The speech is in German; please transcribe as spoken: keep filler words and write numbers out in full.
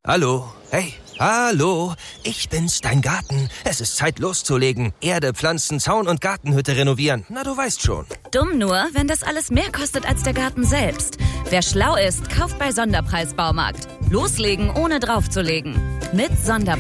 Hallo? Hey, hallo? Ich bin's, dein Garten. Es ist Zeit loszulegen. Erde, Pflanzen, Zaun und Gartenhütte renovieren. Na, du weißt schon. Dumm nur, wenn das alles mehr kostet als der Garten selbst. Wer schlau ist, kauft bei Sonderpreis Baumarkt. Loslegen, ohne draufzulegen. Mit Sonderpreis.